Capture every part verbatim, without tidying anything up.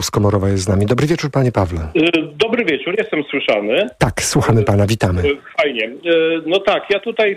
z Komorowa jest z nami. Dobry wieczór, panie Pawle. Dobry wieczór, jestem słyszany. Tak, słuchamy pana, witamy. Fajnie. No tak, ja tutaj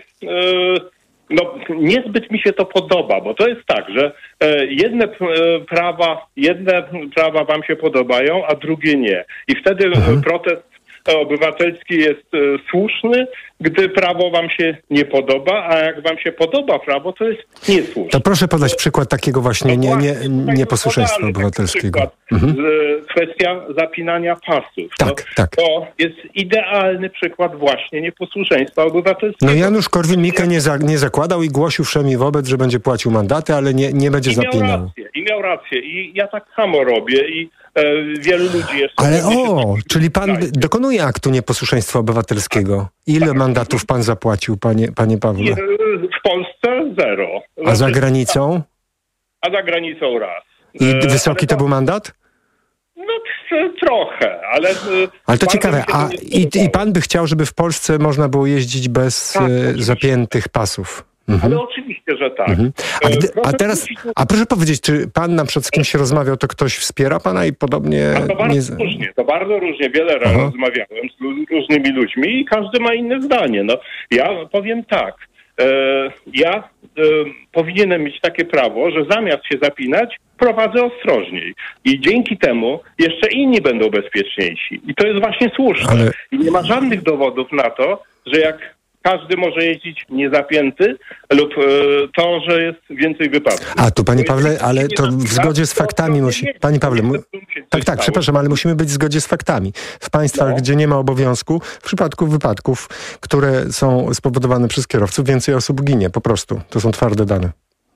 no, niezbyt mi się to podoba, bo to jest tak, że jedne prawa, jedne prawa wam się podobają, a drugie nie. I wtedy mhm. protest obywatelski jest e, słuszny, gdy prawo wam się nie podoba, a jak wam się podoba prawo, to jest niesłuszne. To proszę podać przykład takiego właśnie nie, nie, nieposłuszeństwa obywatelskiego. Mhm. Z, kwestia zapinania pasów. Tak, no, tak. To jest idealny przykład właśnie nieposłuszeństwa obywatelskiego. No Janusz Korwin-Mikke nie, za, nie zakładał i głosił wszemi wobec, że będzie płacił mandaty, ale nie, nie będzie I zapinał. Miał rację, I miał rację. I ja tak samo robię i e, wielu ludzi jest... Ale o, czyli pan dokonuje aktu nieposłuszeństwa obywatelskiego. Ile mandatów pan zapłacił, panie, panie Pawle? W Polsce zero. A za granicą? A za granicą raz. I E, wysoki to był mandat? No t- trochę, ale... Ale to ciekawe, a i, i pan by chciał, żeby w Polsce można było jeździć bez tak, e, zapiętych pasów? Mhm. Ale oczywiście, że tak. Mhm. A, gdy, a teraz, a proszę powiedzieć, czy pan na przykład z kimś się rozmawiał, to ktoś wspiera pana i podobnie... A to bardzo nie... różnie, to bardzo różnie. Wiele razy rozmawiałem z różnymi ludźmi i każdy ma inne zdanie. No, ja powiem tak, e, ja e, powinienem mieć takie prawo, że zamiast się zapinać, prowadzę ostrożniej. I dzięki temu jeszcze inni będą bezpieczniejsi. I to jest właśnie słuszne. Ale... I nie ma żadnych dowodów na to, że jak każdy może jeździć niezapięty lub e, to, że jest więcej wypadków. A tu, panie Pawle, ale to w zgodzie z faktami musi... Panie Pawle, mu... tak, tak, przepraszam, ale musimy być w zgodzie z faktami. W państwach, no. gdzie nie ma obowiązku, w przypadku wypadków, które są spowodowane przez kierowców, więcej osób ginie, po prostu. To są twarde dane.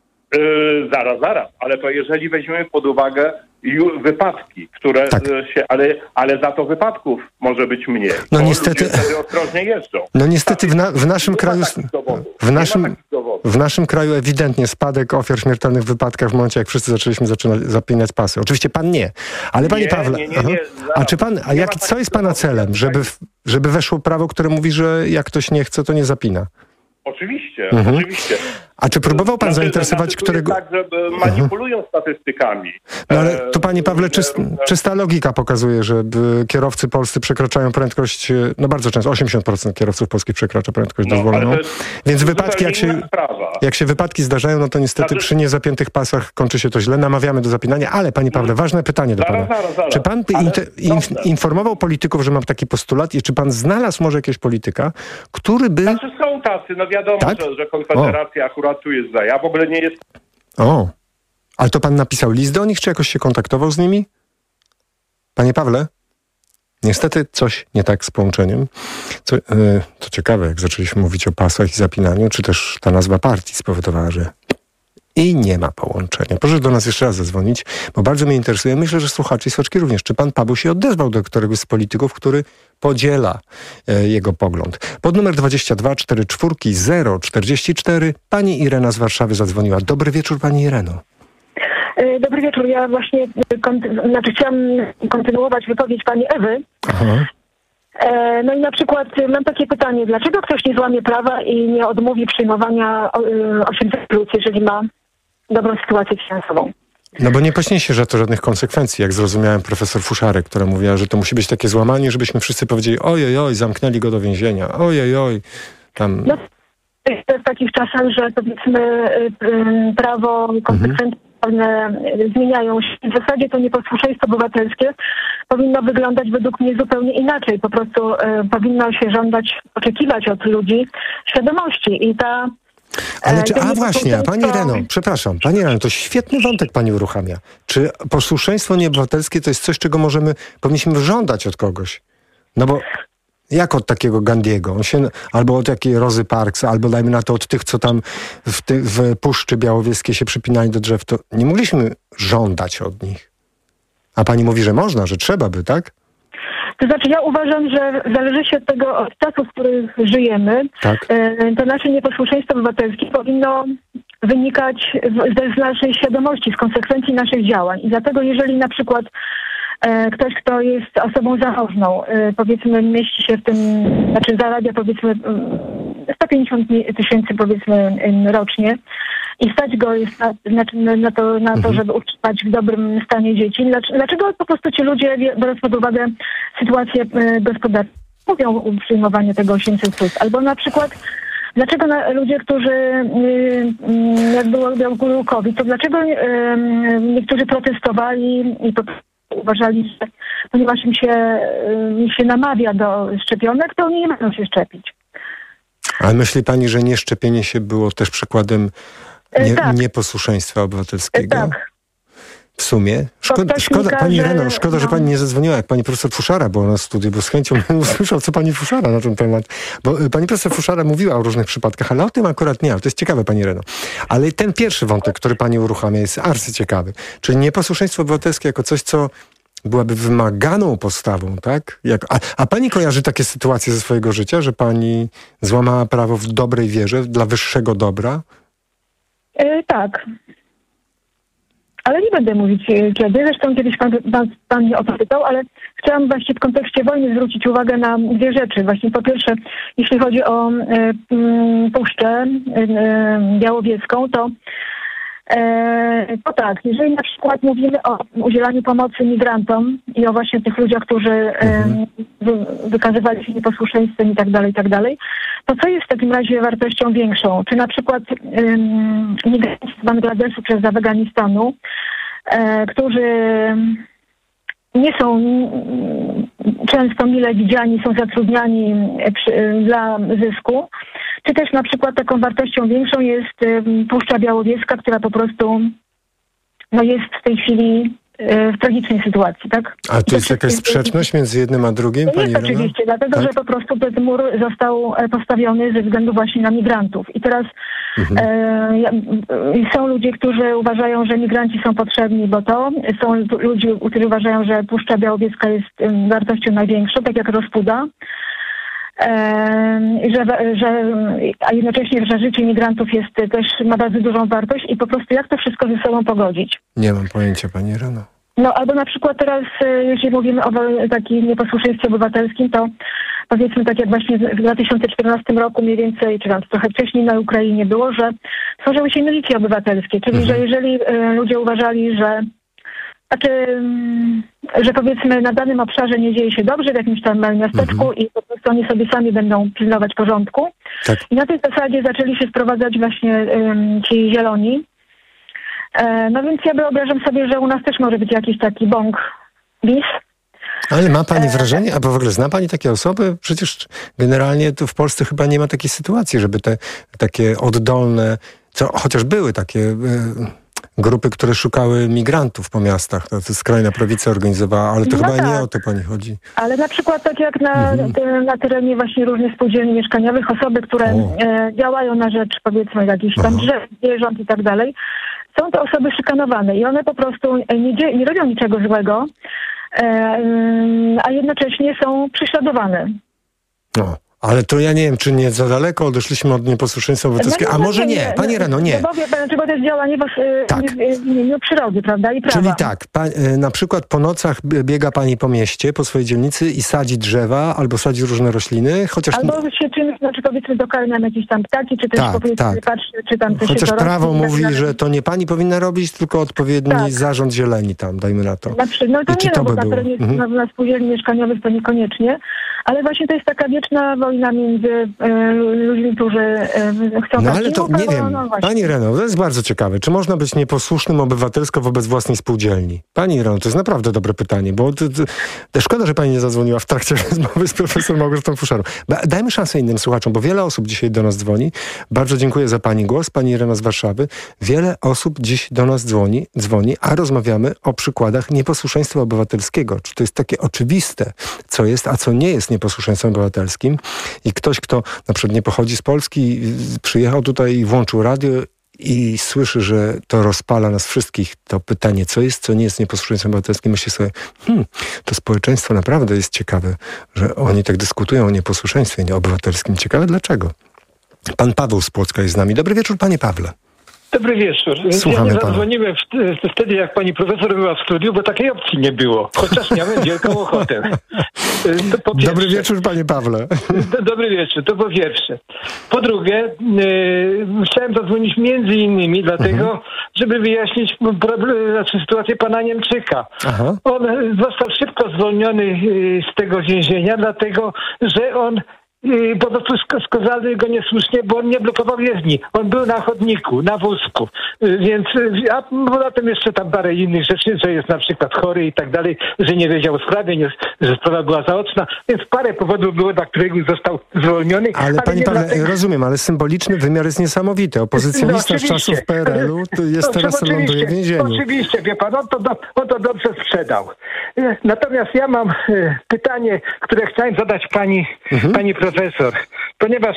Yy, zaraz, zaraz, ale to jeżeli weźmiemy pod uwagę ju, wypadki, które tak. się, ale, ale za to wypadków może być mniej. No niestety. Wtedy ostrożnie jeżdżą. No niestety w, na, w naszym kraju, w naszym, w naszym kraju ewidentnie spadek ofiar śmiertelnych w wypadkach w momencie, jak wszyscy zaczęliśmy zaczynać zapinać pasy. Oczywiście pan nie, ale panie nie, Pawle, nie, nie, nie, a czy pan, a jak, co jest pana celem, żeby, żeby weszło prawo, które mówi, że jak ktoś nie chce, to nie zapina? Oczywiście, mhm. oczywiście. A czy próbował pan znaczy, zainteresować znaczy, którego... tak, że manipulują mhm. statystykami. No ale to, panie Pawle, czyst, czysta logika pokazuje, że kierowcy polscy przekraczają prędkość, no bardzo często, osiemdziesiąt procent kierowców polskich przekracza prędkość no, dozwoloną. Więc wypadki, jak się, jak się wypadki zdarzają, no to niestety znaczy... przy niezapiętych pasach kończy się to źle. Namawiamy do zapinania, ale panie Pawle, ważne pytanie do pana. Zaraz, zaraz, zaraz. Czy pan ale... inf, informował polityków, że mam taki postulat i czy pan znalazł może jakiegoś polityka, który by... Znaczy są tacy, no wiadomo, tak? że, że Konfederacja o. akurat tu jest za. Ja w ogóle nie jest... O, ale to pan napisał list do nich, czy jakoś się kontaktował z nimi? Panie Pawle? Niestety coś nie tak z połączeniem. Co, yy, to ciekawe, jak zaczęliśmy mówić o pasach i zapinaniu, czy też ta nazwa partii spowodowała, że i nie ma połączenia. Proszę do nas jeszcze raz zadzwonić, bo bardzo mnie interesuje. Myślę, że słuchacze i słuchaczki również. Czy pan Paweł się odezwał do któregoś z polityków, który podziela e, jego pogląd? Pod numer dwadzieścia dwa czterdzieści cztery zero czterdzieści cztery pani Irena z Warszawy zadzwoniła. Dobry wieczór, pani Ireno. Dobry wieczór. Ja właśnie konty- znaczy chciałam kontynuować wypowiedź pani Ewy. Aha. No i na przykład mam takie pytanie, dlaczego ktoś nie złamie prawa i nie odmówi przyjmowania osiemset plus, jeżeli ma dobrą sytuację finansową? No bo nie poniesie za to żadnych konsekwencji, jak zrozumiałem profesor Fuszarek, która mówiła, że to musi być takie złamanie, żebyśmy wszyscy powiedzieli ojej, oj, zamknęli go do więzienia, ojej, oj, tam... No, w takich czasach, że powiedzmy prawo konsekwentne mhm. zmieniają się. W zasadzie to nieposłuszeństwo obywatelskie powinno wyglądać według mnie zupełnie inaczej. Po prostu e, powinno się żądać, oczekiwać od ludzi świadomości i ta... Ale czy, a właśnie, pani Ireno, przepraszam, pani Ireno, to świetny wątek pani uruchamia. Czy posłuszeństwo nieobywatelskie to jest coś, czego możemy, powinniśmy żądać od kogoś? No bo jak od takiego Gandiego, on się, albo od jakiej Rozy Parks, albo dajmy na to od tych, co tam w, ty, w Puszczy Białowieskiej się przypinali do drzew, to nie mogliśmy żądać od nich. A pani mówi, że można, że trzeba by, tak? To znaczy ja uważam, że zależy się od tego, od czasów, w których żyjemy, tak. To nasze nieposłuszeństwo obywatelskie powinno wynikać z, z naszej świadomości, z konsekwencji naszych działań. I dlatego jeżeli na przykład e, ktoś, kto jest osobą zamożną, e, powiedzmy mieści się w tym, znaczy zarabia powiedzmy sto pięćdziesiąt tysięcy powiedzmy rocznie i stać go jest na, na, na to, na to, żeby utrzymać w dobrym stanie dzieci. Dlaczego po prostu ci ludzie, biorąc pod uwagę sytuację gospodarczą, mówią o przyjmowaniu tego osiemset plus? Albo na przykład, dlaczego na, ludzie, którzy yy, jak było, był COVID, to dlaczego yy, niektórzy protestowali i to uważali, że ponieważ im się, yy, im się namawia do szczepionek, to oni nie będą się szczepić. Ale myśli pani, że nieszczepienie się było też przykładem nie, tak. nieposłuszeństwa obywatelskiego? Tak. W sumie? Szkoda, szkoda pani że... Reno, szkoda, no. że pani nie zadzwoniła jak pani profesor Fuszara była na studiu, bo z chęcią usłyszał, co pani Fuszara na ten temat. Bo pani profesor Fuszara mówiła o różnych przypadkach, ale o tym akurat nie. To jest ciekawe, pani Reno. Ale ten pierwszy wątek, który pani uruchamia, jest arcyciekawy. Czyli nieposłuszeństwo obywatelskie jako coś, co byłaby wymaganą postawą, tak? Jak, a, a pani kojarzy takie sytuacje ze swojego życia, że pani złamała prawo w dobrej wierze, dla wyższego dobra? Yy, tak. Ale nie będę mówić kiedy. Zresztą kiedyś pan, pan, pan mnie o to pytał, ale chciałam właśnie w kontekście wojny zwrócić uwagę na dwie rzeczy. Właśnie po pierwsze, jeśli chodzi o y, y, Puszczę y, Białowieską, to E, to tak, jeżeli na przykład mówimy o udzielaniu pomocy migrantom i o właśnie tych ludziach, którzy mhm. wy, wykazywali się nieposłuszeństwem i tak dalej, i tak dalej, to co jest w takim razie wartością większą? Czy na przykład um, migranci z Bangladeszu czy z Afganistanu, e, którzy nie są często mile widziani, są zatrudniani przy, dla zysku, czy też na przykład taką wartością większą jest um, Puszcza Białowieska, która po prostu no, jest w tej chwili e, w tragicznej sytuacji, tak? A to jest jakaś sprzeczność między jednym a drugim, pani Jest oczywiście, dlatego tak? że po prostu ten mur został postawiony ze względu właśnie na migrantów. I teraz mhm. e, są ludzie, którzy uważają, że migranci są potrzebni, bo to są ludzie, którzy uważają, że Puszcza Białowieska jest um, wartością największą, tak jak Rospuda. E, że, że, a jednocześnie, że życie migrantów jest też ma bardzo dużą wartość i po prostu jak to wszystko ze sobą pogodzić? Nie mam pojęcia, pani Reno. No albo na przykład teraz, jeśli mówimy o takim nieposłuszeństwie obywatelskim, to powiedzmy tak jak właśnie w dwa tysiące czternastym roku mniej więcej, czy tam trochę wcześniej na Ukrainie było, że tworzyły się miliki obywatelskie, czyli mhm. że jeżeli y, ludzie uważali, że Znaczy, że powiedzmy na danym obszarze nie dzieje się dobrze w jakimś tam małym miasteczku mhm. i po prostu oni sobie sami będą pilnować porządku. Tak. I na tej zasadzie zaczęli się sprowadzać właśnie um, ci zieloni. E, no więc ja wyobrażam sobie, że u nas też może być jakiś taki bąk bis. Ale ma pani wrażenie, albo w ogóle zna pani takie osoby? Przecież generalnie tu w Polsce chyba nie ma takiej sytuacji, żeby te takie oddolne, co chociaż były takie... Yy... grupy, które szukały migrantów po miastach. To, to skrajna prawica organizowała, ale to no chyba tak. nie o to pani chodzi. Ale na przykład tak jak na, mhm. na terenie właśnie różnych spółdzielni mieszkaniowych, osoby, które e, działają na rzecz powiedzmy jakichś tam drzew, zwierząt i tak dalej, są to osoby szykanowane i one po prostu nie, nie robią niczego złego, e, a jednocześnie są prześladowane. No. Ale to ja nie wiem, czy nie za daleko odeszliśmy od nieposłuszeństwa obywatelskiego. A może nie, pani Reno, nie. No bo, bo to jest działanie w, tak. w imieniu przyrody, prawda, i prawa. Czyli tak, pa, na przykład po nocach biega pani po mieście, po swojej dzielnicy i sadzi drzewa, albo sadzi różne rośliny, chociaż... Albo się czymś, znaczy powiedzmy dokarmiam jakieś tam ptaki, czy też tak, powiedzmy tak. patrzy, czy tam coś chociaż się prawo mówi, tak, że to nie pani powinna robić, tylko odpowiedni tak. zarząd zieleni tam, dajmy na to. Znaczy, no to I nie, to no, by bo na terenie mhm. na, na spółdzielni mieszkaniowych to niekoniecznie, ale właśnie to jest taka wieczna wojna między e, ludźmi, którzy e, chcą... No ale to nie bo, wiem, no, pani Reno, to jest bardzo ciekawe. Czy można być nieposłusznym obywatelsko wobec własnej spółdzielni? Pani Reno, to jest naprawdę dobre pytanie, bo to, to, to szkoda, że pani nie zadzwoniła w trakcie rozmowy z profesor Małgorzatą Fuszarą. Dajmy szansę innym słuchaczom, bo wiele osób dzisiaj do nas dzwoni. Bardzo dziękuję za pani głos, pani Reno z Warszawy. Wiele osób dziś do nas dzwoni, dzwoni, a rozmawiamy o przykładach nieposłuszeństwa obywatelskiego. Czy to jest takie oczywiste, co jest, a co nie jest nieposłuszeństwem obywatelskim? I ktoś, kto na przykład nie pochodzi z Polski, przyjechał tutaj i włączył radio i słyszy, że to rozpala nas wszystkich, to pytanie, co jest, co nie jest nieposłuszeństwem obywatelskim, myśli sobie, hmm, to społeczeństwo naprawdę jest ciekawe, że oni tak dyskutują o nieposłuszeństwie obywatelskim. Ciekawe dlaczego. Pan Paweł z Płocka jest z nami. Dobry wieczór, panie Pawle. Dobry wieczór. Słuchamy ja nie pana. zadzwoniłem w, wtedy, jak pani profesor była w studiu, bo takiej opcji nie było. Chociaż miałem wielką ochotę. To po Dobry wieczór, panie Pawle. Do, dobry wieczór, to po pierwsze. Po drugie, yy, chciałem zadzwonić między innymi dlatego, mhm. żeby wyjaśnić problem, znaczy sytuację pana Niemczyka. Aha. On został szybko zwolniony yy, z tego więzienia, dlatego, że on I po prostu skazali go niesłusznie, bo on nie blokował jezdni. On był na chodniku, na wózku. Więc, a poza tym jeszcze tam parę innych rzeczy, że jest na przykład chory i tak dalej, że nie wiedział o sprawie, nie, że sprawa była zaoczna. Więc parę powodów było, dla których został zwolniony. Ale, ale panie Pawle, dlatego... rozumiem, ale symboliczny wymiar jest niesamowity. Opozycjonista no, z czasów P R L u to jest no, teraz ląduje w więzieniu. Oczywiście, wie pan, on to, do, on to dobrze sprzedał. Natomiast ja mam pytanie, które chciałem zadać pani, mhm. pani profesor, ponieważ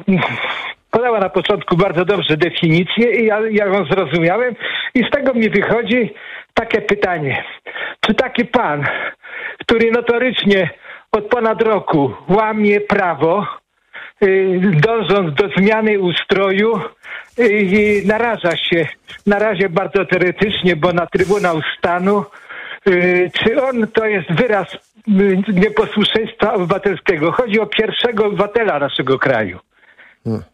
podała na początku bardzo dobrze definicję i ja, ja ją zrozumiałem i z tego mi wychodzi takie pytanie. Czy taki pan, który notorycznie od ponad roku łamie prawo, yy, dążąc do zmiany ustroju, yy, naraża się na razie bardzo teoretycznie, bo na Trybunał Stanu, yy, czy on to jest wyraz nieposłuszeństwa obywatelskiego? Chodzi o pierwszego obywatela naszego kraju. Hmm.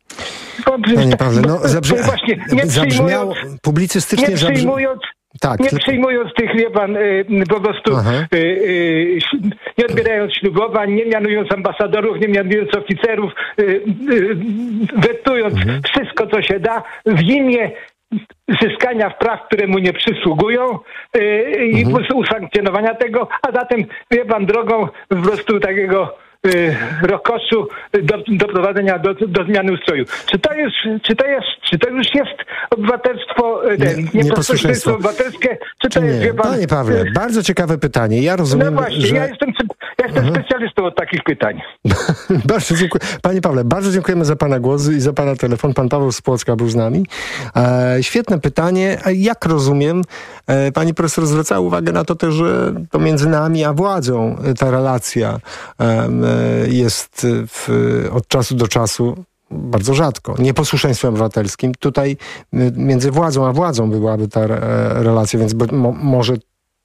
Panie Pawle, no zabrzmi... właśnie, nie zabrzmiało publicystycznie... Nie przyjmując, tak, nie tylko... przyjmując tych, wie pan, y, po prostu y, y, nie odbierając ślubowań, nie mianując ambasadorów, nie mianując oficerów, y, y, wetując mhm. wszystko, co się da w imię zyskania praw, które mu nie przysługują yy, i mhm. usankcjonowania tego, a zatem, wie pan, drogą po prostu takiego yy, rokoszu do, doprowadzenia do, do zmiany ustroju. Czy to jest, czy to jest, czy to już jest obywatelstwo, nie, nieposłuszeństwo obywatelskie, czy to czy jest, nie? wie pan... Panie Pawle, bardzo ciekawe pytanie. Ja rozumiem, No właśnie, że... ja jestem, ja jestem mhm. specjalistą od takich pytań. Bardzo dziękuję. Panie Pawle, bardzo dziękujemy za pana głos i za pana telefon. Pan Paweł z Płocka był z nami. E, świetne pytanie. Jak rozumiem, e, pani profesor zwracała uwagę na to też, że to między nami a władzą ta relacja e, jest w, od czasu do czasu bardzo rzadko. Nieposłuszeństwem obywatelskim. Tutaj między władzą a władzą byłaby ta relacja, więc mo, może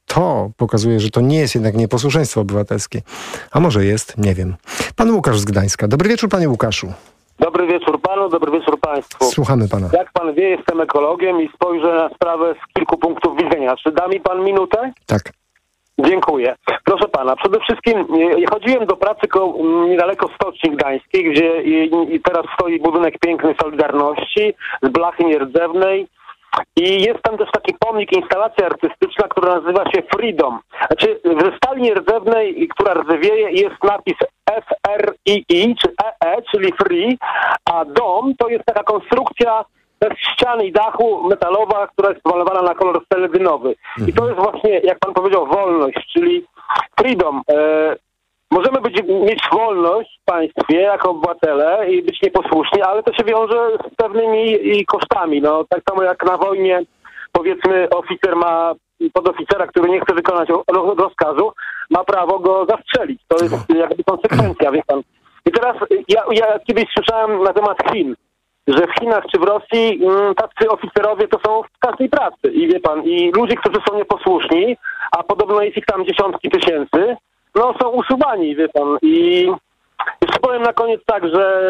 to pokazuje, że to nie jest jednak nieposłuszeństwo obywatelskie. A może jest? Nie wiem. Pan Łukasz z Gdańska. Dobry wieczór, panie Łukaszu. Dobry wieczór panu, dobry wieczór państwu. Słuchamy pana. Jak pan wie, jestem ekologiem i spojrzę na sprawę z kilku punktów widzenia. Czy da mi pan minutę? Tak. Dziękuję. Proszę pana, przede wszystkim chodziłem do pracy ko- niedaleko Stoczni Gdańskiej, gdzie i, i teraz stoi budynek piękny Solidarności z blachy nierdzewnej. I jest tam też taki pomnik, instalacja artystyczna, która nazywa się Freedom. Znaczy w stali nierdzewnej, która rdzewieje, jest napis F R I I, czy E E, czyli Free, a dom to jest taka konstrukcja bez ściany i dachu metalowa, która jest malowana na kolor seledynowy. I to jest właśnie, jak pan powiedział, wolność, czyli freedom. E, możemy być, mieć wolność w państwie jako obywatele i być nieposłuszni, ale to się wiąże z pewnymi i kosztami. No, tak samo jak na wojnie, powiedzmy, oficer ma, podoficera, który nie chce wykonać rozkazu, ma prawo go zastrzelić. To jest jakby konsekwencja, wie pan. I teraz ja, ja kiedyś słyszałem na temat Chin, że w Chinach czy w Rosji m, tacy oficerowie to są w każdej pracy. I wie pan, i ludzie, którzy są nieposłuszni, a podobno jest ich tam dziesiątki tysięcy, no są usuwani, wie pan. I jeszcze powiem na koniec tak, że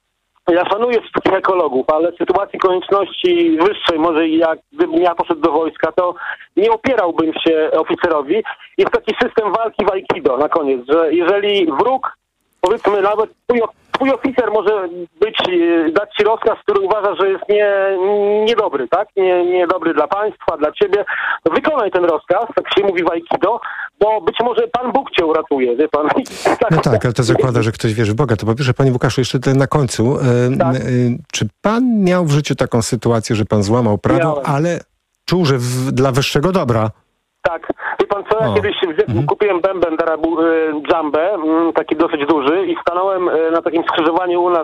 ja szanuję wszystkich ekologów, ale w sytuacji konieczności wyższej, może jak gdybym ja poszedł do wojska, to nie opierałbym się oficerowi. Jest taki system walki w Aikido na koniec, że jeżeli wróg, powiedzmy nawet twój, twój oficer może być, dać ci rozkaz, który uważa, że jest nie, niedobry, tak? Nie, niedobry dla państwa, dla ciebie. No wykonaj ten rozkaz, tak się mówi w Aikido, bo być może Pan Bóg cię uratuje, wie pan. No tak, ale to zakłada, że ktoś wierzy w Boga. To po pierwsze, panie Łukaszu, jeszcze na końcu. Tak. Czy pan miał w życiu taką sytuację, że pan złamał prawo, Miałem. ale czuł, że w, dla wyższego dobra? Tak. Wie pan co, ja o. kiedyś mhm. kupiłem bęben darabu, dżambę, taki dosyć duży i stanąłem na takim skrzyżowaniu u nas,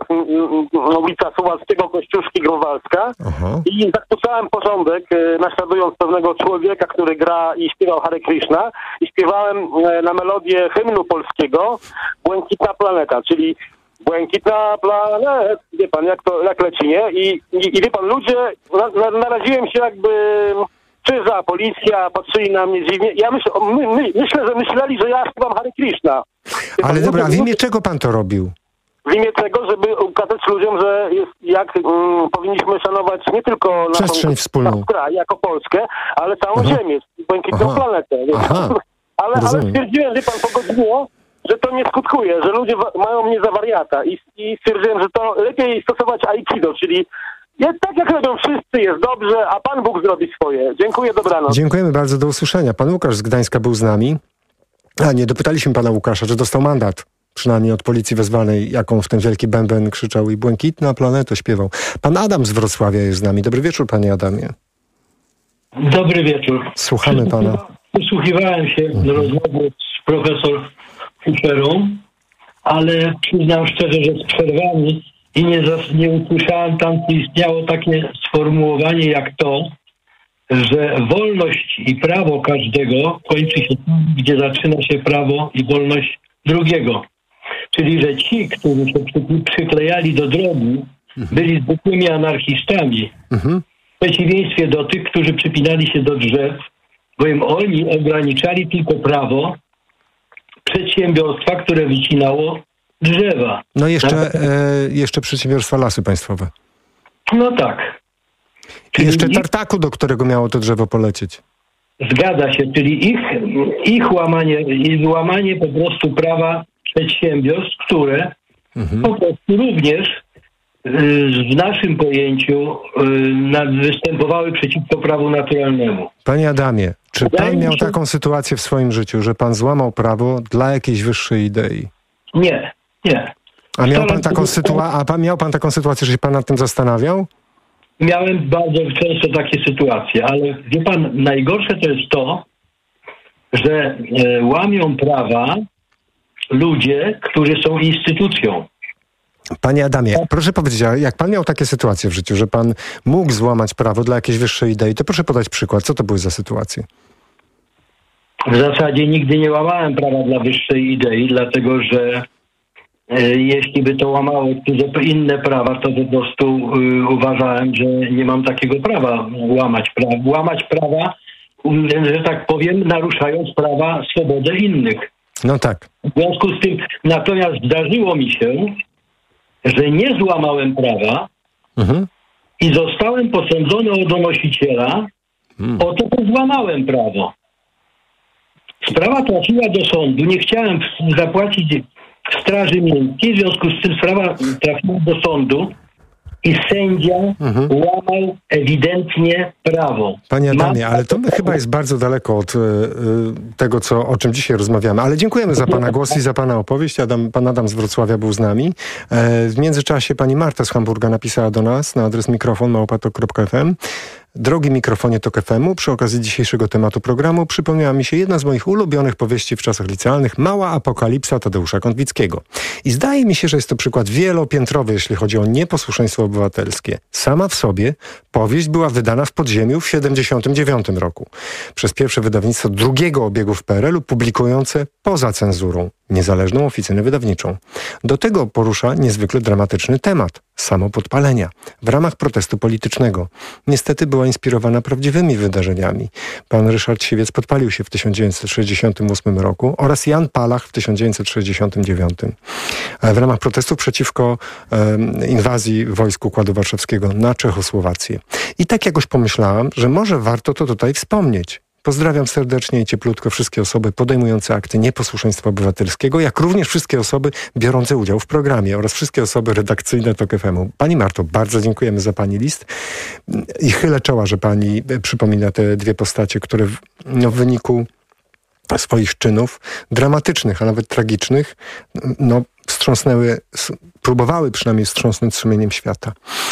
ulica Suwalskiego, Kościuszki, Grunwaldzka uh-huh. i zakłócałem porządek, naśladując pewnego człowieka, który gra i śpiewał Hare Krishna i śpiewałem na melodię hymnu polskiego Błękitna planeta, czyli Błękitna planet, wie pan, jak to, jak leci, nie? I, i, i wie pan, ludzie, na, na, naraziłem się jakby, czy za policja, patrzyli na mnie dziwnie. Ja myśl, my, my, myślę, że myśleli, że ja śpiewam Hare Krishna. Wie Ale pan, dobra, a w ludzie, imię czego pan to robił? W imię tego, żeby ukazać ludziom, że jest, jak mm, powinniśmy szanować nie tylko przestrzeń naszą wspólną kraj jako Polskę, ale całą Aha. Ziemię, błękitną Aha. planetę. Aha. Ale, ale stwierdziłem, że pan po godzinie, że to nie skutkuje, że ludzie wa- mają mnie za wariata i, i stwierdziłem, że to lepiej stosować aikido, czyli jest tak jak robią wszyscy, jest dobrze, a Pan Bóg zrobi swoje. Dziękuję, dobranoc. Dziękujemy bardzo, do usłyszenia. Pan Łukasz z Gdańska był z nami. A nie dopytaliśmy pana Łukasza, czy dostał mandat, przynajmniej od policji wezwanej, jaką w ten wielki bęben krzyczał i błękitna planeta śpiewał. Pan Adam z Wrocławia jest z nami. Dobry wieczór, panie Adamie. Dobry wieczór. Słuchamy pana. Przysłuchiwałem się do rozmowy z profesor Fischerą, ale przyznam szczerze, że z przerwami i nie, zas- nie usłyszałem tam, czy istniało takie sformułowanie jak to, że wolność i prawo każdego kończy się tam, gdzie zaczyna się prawo i wolność drugiego. Czyli, że ci, którzy się przy- przyklejali do drogi, byli zwykłymi anarchistami. Mhm. W przeciwieństwie do tych, którzy przypinali się do drzew, bowiem oni ograniczali tylko prawo przedsiębiorstwa, które wycinało drzewa. No jeszcze, e, jeszcze przedsiębiorstwa Lasy Państwowe. No tak. I Czyli jeszcze ich, tartaku, do którego miało to drzewo polecieć. zgadza się, czyli ich, ich łamanie, ich łamanie po prostu prawa przedsiębiorstw, które Mhm. po prostu również y, w naszym pojęciu y, nad, występowały przeciwko prawu naturalnemu. Panie Adamie, czy Wydaje pan mi miał się- taką sytuację w swoim życiu, że pan złamał prawo dla jakiejś wyższej idei? Nie, nie. A miał Staram pan się taką nie- sytuację, a pan miał pan taką sytuację, że się pan nad tym zastanawiał? Miałem bardzo często takie sytuacje, ale wie pan, najgorsze to jest to, że e, łamią prawa ludzie, którzy są instytucją. Panie Adamie, proszę powiedzieć, a jak pan miał takie sytuacje w życiu, że pan mógł złamać prawo dla jakiejś wyższej idei, to proszę podać przykład. Co to były za sytuacje? W zasadzie nigdy nie łamałem prawa dla wyższej idei, dlatego że e, jeśli by to łamało jakieś inne prawa, to po prostu e, uważałem, że nie mam takiego prawa łamać prawa. Łamać prawa, um, że tak powiem, naruszając prawa, swobodę innych. No tak. W związku z tym, natomiast zdarzyło mi się, że nie złamałem prawa Mhm. i zostałem posądzony o donosiciela Mm. o to, że złamałem prawo. Sprawa trafiła do sądu. Nie chciałem zapłacić straży miejskiej, w związku z tym sprawa trafiła do sądu i sędzia Mhm. łamał ewidentnie prawo. Panie Adamie, Mam- ale to my chyba jest bardzo daleko od y, y, tego, co, o czym dzisiaj rozmawiamy. Ale dziękujemy za pana głos i za pana opowieść. Adam, pan Adam z Wrocławia był z nami. E, w międzyczasie pani Marta z Hamburga napisała do nas na adres mikrofon małpa tok kropka f m. Drogi mikrofonie Tok F M u, przy okazji dzisiejszego tematu programu przypomniała mi się jedna z moich ulubionych powieści w czasach licealnych, Mała apokalipsa Tadeusza Konwickiego. I zdaje mi się, że jest to przykład wielopiętrowy, jeśli chodzi o nieposłuszeństwo obywatelskie. Sama w sobie powieść była wydana w podziemiu w siedemdziesiątym dziewiątym roku przez pierwsze wydawnictwo drugiego obiegu w P R L u publikujące poza cenzurą niezależną oficynę wydawniczą. Do tego porusza niezwykle dramatyczny temat samopodpalenia w ramach protestu politycznego. Niestety była inspirowana prawdziwymi wydarzeniami. Pan Ryszard Siwiec podpalił się w tysiąc dziewięćset sześćdziesiątym ósmym roku oraz Jan Palach w tysiąc dziewięćset sześćdziesiątym dziewiątym w ramach protestów przeciwko um, inwazji wojsk Układu Warszawskiego na Czechosłowację. I tak jakoś pomyślałam, że może warto to tutaj wspomnieć. Pozdrawiam serdecznie i cieplutko wszystkie osoby podejmujące akty nieposłuszeństwa obywatelskiego, jak również wszystkie osoby biorące udział w programie oraz wszystkie osoby redakcyjne Tok F M u. Pani Marto, bardzo dziękujemy za pani list i chylę czoła, że pani przypomina te dwie postacie, które w, no, w wyniku swoich czynów dramatycznych, a nawet tragicznych, no, wstrząsnęły, próbowały przynajmniej wstrząsnąć sumieniem świata.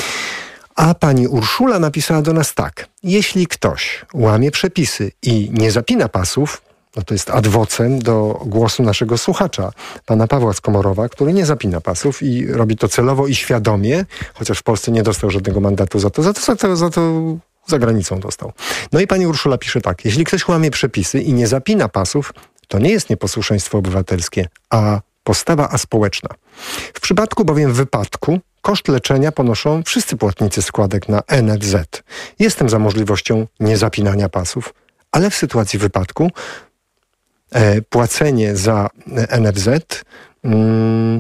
A pani Urszula napisała do nas tak. Jeśli ktoś łamie przepisy i nie zapina pasów, no to jest ad vocem do głosu naszego słuchacza, pana Pawła z Komorowa, który nie zapina pasów i robi to celowo i świadomie, chociaż w Polsce nie dostał żadnego mandatu za to, za to, za to, za to za granicą dostał. No i pani Urszula pisze tak. Jeśli ktoś łamie przepisy i nie zapina pasów, to nie jest nieposłuszeństwo obywatelskie, a postawa aspołeczna. W przypadku bowiem wypadku koszt leczenia ponoszą wszyscy płatnicy składek na N F Z. Jestem za możliwością niezapinania pasów, ale w sytuacji wypadku e, płacenie za N F Z mm,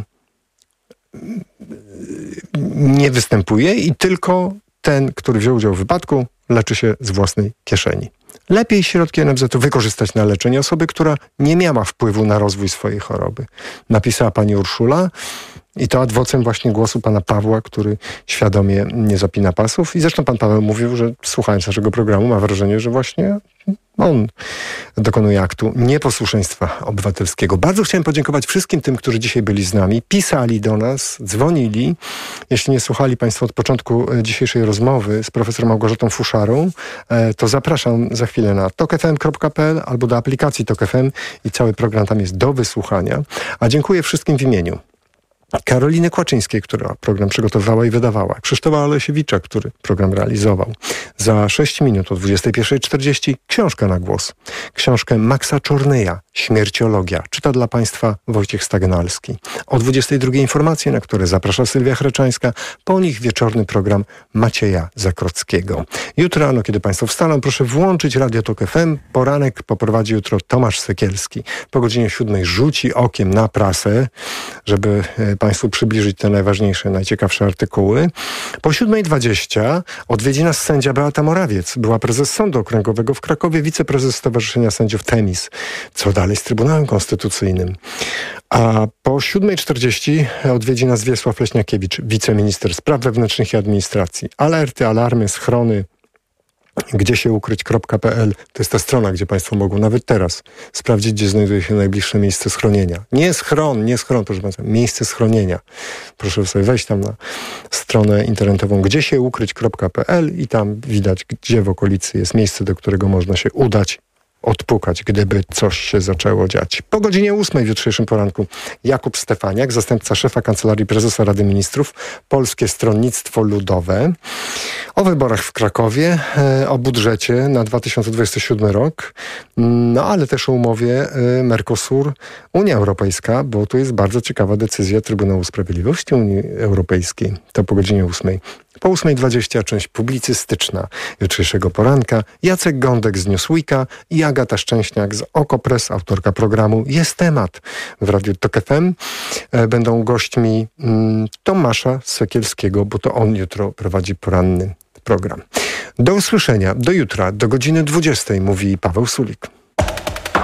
nie występuje i tylko ten, który wziął udział w wypadku, leczy się z własnej kieszeni. Lepiej środki N F Z-u wykorzystać na leczenie osoby, która nie miała wpływu na rozwój swojej choroby. Napisała pani Urszula i to ad vocem właśnie głosu pana Pawła, który świadomie nie zapina pasów. I zresztą pan Paweł mówił, że słuchając naszego programu ma wrażenie, że właśnie on dokonuje aktu nieposłuszeństwa obywatelskiego. Bardzo chciałem podziękować wszystkim tym, którzy dzisiaj byli z nami, pisali do nas, dzwonili. Jeśli nie słuchali państwo od początku dzisiejszej rozmowy z profesor Małgorzatą Fuszarą, to zapraszam za chwilę na tok f m kropka p l albo do aplikacji Tok F M i cały program tam jest do wysłuchania. A dziękuję wszystkim w imieniu Karoliny Kłaczyńskiej, która program przygotowała i wydawała. Krzysztofa Olesiewicza, który program realizował. Za sześć minut o dwudziestej pierwszej czterdzieści książka na głos. Książkę Maxa Czornyja, Śmierciologia. Czyta dla państwa Wojciech Stagnalski. O dwudziestej drugiej informacje, na które zaprasza Sylwia Chreczanska. Po nich wieczorny program Macieja Zakrockiego. Jutro rano, kiedy państwo wstaną, proszę włączyć Radio Tok F M. Poranek poprowadzi jutro Tomasz Sekielski. Po godzinie siódmej rzuci okiem na prasę, żeby państwu przybliżyć te najważniejsze, najciekawsze artykuły. Po siódmej dwadzieścia odwiedzi nas sędzia Beata Morawiec. Była prezes Sądu Okręgowego w Krakowie, wiceprezes Stowarzyszenia Sędziów Temis. Co dalej z Trybunałem Konstytucyjnym? A po siódmej czterdzieści odwiedzi nas Wiesław Leśniakiewicz, wiceminister spraw wewnętrznych i administracji. Alerty, alarmy, schrony, gdzie się ukryć kropka p l. To jest ta strona, gdzie państwo mogą nawet teraz sprawdzić, gdzie znajduje się najbliższe miejsce schronienia. Nie schron, nie schron, proszę państwa, miejsce schronienia. Proszę sobie wejść tam na stronę internetową gdzie się ukryć kropka p l i tam widać, gdzie w okolicy jest miejsce, do którego można się udać, odpukać, gdyby coś się zaczęło dziać. Po godzinie ósmej w jutrzejszym poranku Jakub Stefaniak, zastępca szefa Kancelarii Prezesa Rady Ministrów, Polskie Stronnictwo Ludowe. O wyborach w Krakowie, o budżecie na dwa tysiące dwudziesty siódmy rok, no ale też o umowie Mercosur, Unia Europejska, bo tu jest bardzo ciekawa decyzja Trybunału Sprawiedliwości Unii Europejskiej. To po godzinie ósmej. Po ósmej dwadzieścia część publicystyczna jutrzejszego poranka. Jacek Gądek z Newsweeka i Agata Szczęśniak z Okopres, autorka programu Jest Temat w Radiu Tok F M. Będą gośćmi mm, Tomasza Sekielskiego, bo to on jutro prowadzi poranny program. Do usłyszenia, do jutra, do godziny dwudziestej, mówi Paweł Sulik.